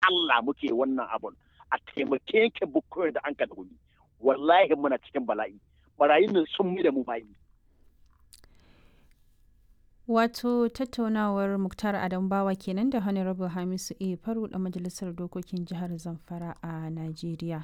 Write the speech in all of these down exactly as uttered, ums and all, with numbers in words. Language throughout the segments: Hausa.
Allah muke wannan abun a taimake yanke bukkoyin da an ka da wallahi muna cikin bala'i barayin nan sun mu da mu bayi. Wato tattaunawar Muktar Adam Bawa kenan da Honorable Hamisu A. Faru da Majalisar Dokokin Jihar Zamfara a Najeriya.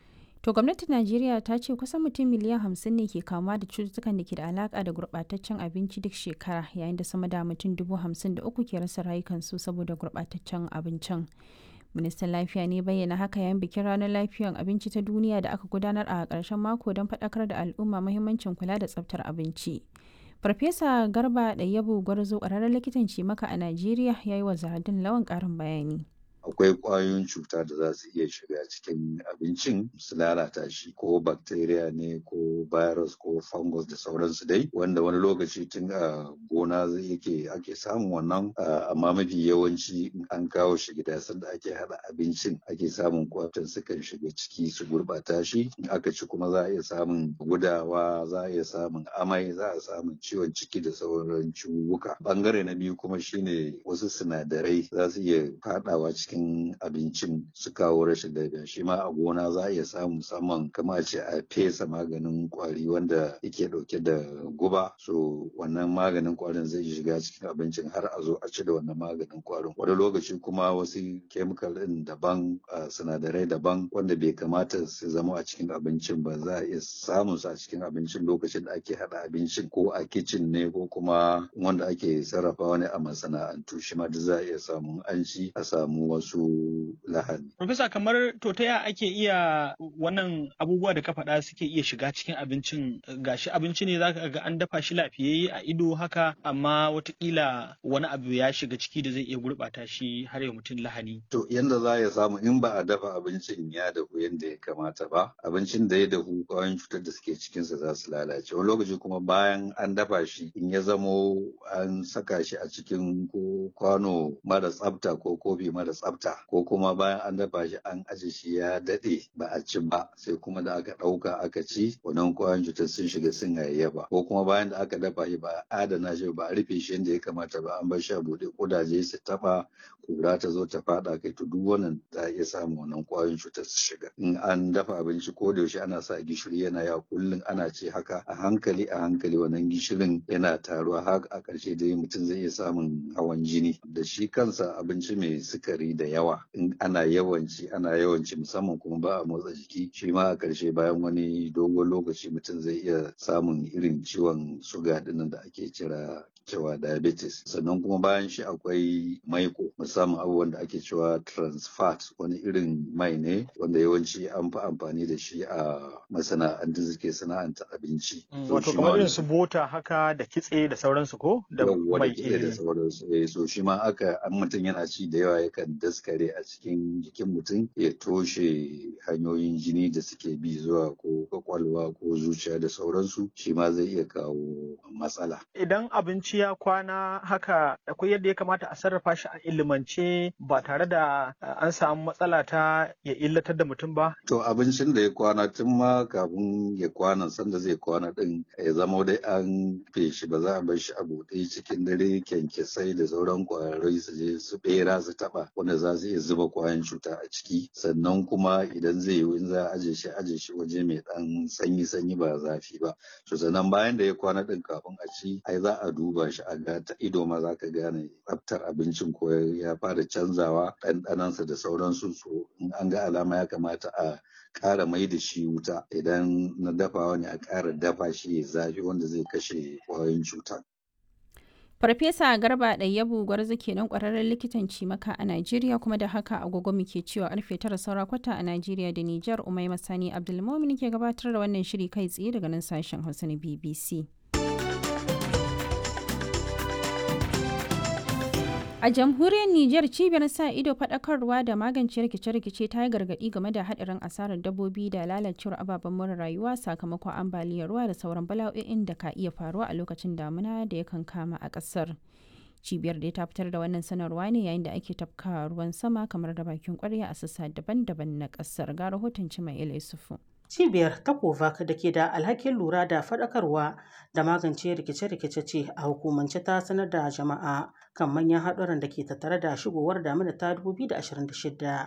To gwamnatin Najeriya ta ce kusan mutum miliyan hamsin ne ke kamuwa da cututtukan da ke da alaka da gurɓataccen abinci duk shekara yayin da sama da mutum dubu hamsin da uku ke rasa rayukansu saboda gurɓataccen abincin. Ministan Lafiya ne bayyana haka yayin bikin ranar lafiyar abinci ta duniya da aka gudanar a ƙarshen mako don faɗakar da al'umma muhimmancin kula da tsaftar abinci. Farfesa Garba Ɗayyabu Gwarzo ƙwararren likitan cimaka a Najeriya ya yi wa Zahardin Lawan ƙarin bayani. Akwai ƙwayoyin cuta da za su iya shiga cikin abincin su lalata shi ko bacteria ne ko virus ko fungus da sauransu dai wanda wani lokaci tun a gona yake ake samun wannan amma mafi yawanci in an kawo shi gida sanda ake hada abincin ake samun kwatan sukan shiga ciki su gurbata shi in aka ci kuma za a iya samun gudawa za a iya samun amai za a samun ciwon ciki da sauran ciwuka. Bangare na biyu kuma shine wasu sinadarai za su iya fadawa cikin cikin abincin su kawo rashin lafiya shi ma a gona za a iya samu musamman kama ce a fesa maganin kwari wanda yake dauke da guba so wannan maganin kwarin zai shiga cikin abincin har a zo a ci da wannan maganin kwarin wani lokaci kuma wasu chemical din daban sinadarai daban wanda bai kamata su zama a cikin abincin ba za a iya samun su a cikin abincin lokacin da ake hada abincin ko a kicin ne ko kuma wanda ake sarrafawa ne a masana'antu shi ma duk za a iya samun an ci a samu wasu lahani. Profesa kamar to ta ya ake iya wannan abubuwa da ka faɗa suke iya shiga cikin abincin gashi abinci ne zaka ga an dafa shi lafiyayye a ido haka amma watakila wani abu ya shiga ciki da zai iya gurɓata shi har ya mutum lahani. To yanda za ya samu in ba a dafa abincin ya dahu yanda ya kamata ba abincin da ya dahu ƙwayoyin cutar da suke cikinsa za su lalace wani lokaci kuma bayan an dafa shi in ya zamo an saka shi a cikin ko kwano mara tsafta ko kofi mara tsafta ko kuma bayan an dafa shi an aje shi ya daɗe ba a ci ba sai kuma da aka ɗauka aka ci wannan ƙwayoyin cutar sun shiga sun hayayyafa ko kuma bayan da aka dafa shi ba a adana shi ba a rufe shi yadda ya kamata ba an bar shi a buɗe ƙudaje su taɓa kura ta zo ta faɗa kai to duk wannan za a iya samun wannan ƙwayoyin cutar su shiga in an dafa abinci ko da yaushe ana sa gishiri yana yawa kullum ana ce haka a hankali a hankali wannan gishirin yana taruwa har a ƙarshe dai mutum zai iya samun hawan jini da shi kansa abinci mai sukari da yawa in ana yawanci ana yawanci musamman kuma ba a motsa jiki shi ma a ƙarshe bayan wani dogon lokaci mutum zai iya samun irin ciwon suga dinnan da ake kira cewa diabetes sannan kuma bayan shi akwai maiko musamman abubuwan da ake cewa trans fat wani irin mai ne wanda yawanci an fi amfani da shi a masana'antu suke sana'anta abinci. Wato kamar irin su bota haka da kitse da sauransu ko da mai da sauransu so shi ma aka an mutum yana ci da yawa yakan daskare a cikin jikin mutum ya toshe hanyoyin jini da suke bi zuwa ko kwakwalwa ko zuciya da sauransu shi ma zai iya kawo matsala. Idan abinci ya kwana haka akwai yadda ya kamata a sarrafa shi a ilimance ba tare da an samu matsala ta ya illatar da mutum ba? To abincin da ya kwana tun ma kafin ya kwana sanda zai kwana din ya zama dai an feshi ba za a bar shi a buɗe cikin dare kyankyasai da sauran ƙwararrai su je su ɓera su taɓa wanda za su iya zuba kwayan cuta a ciki sannan kuma idan zai yi in za a aje shi aje shi waje mai ɗan sanyi sanyi ba zafi ba to sannan bayan da ya kwana din kafin a ci ai za a duba shi a ga ta ido ma za ka gane tsaftar abincin ko ya fara canzawa ɗanɗanansa da sauransu so in an ga alama ya kamata a ƙara mai da shi wuta idan na dafawa ne a ƙara dafa shi ya zafi wanda zai kashe ƙwayoyin cuta. Farfesa Garba Ɗayyabu Gwarzo kenan ƙwararren likitan cimaka a Najeriya kuma da haka agogo muke cewa karfe tara saura kwata a Najeriya da Nijar Umaima Sani Abdulmumin ke gabatar da wannan shiri kai tsaye daga nan sashen Hausa na B B C. A jamhuriyar Nijar cibiyar sa ido faɗakarwa da magance rikice-rikice ta yi gargaɗi game da haɗarin asarar dabbobi da lalacewar ababen more rayuwa sakamakon ambaliyar ruwa da sauran bala'o'in da ka iya faruwa a lokacin damuna da yakan kama a ƙasar. Cibiyar dai ta fitar da wannan sanarwa ne yayin da ake tafka ruwan sama kamar da bakin ƙwarya a sassa daban-daban na ƙasar. Ga rahoton Cimail Yusufu. Cibiyar ta Kovac da ke da alhakin lura da faɗakarwa da magance rikice-rikice ce a hukumance ta sanar da jama'a kan manyan haɗuran da ke tattare da shigowar damina ta dubu biyu da ashirin da shida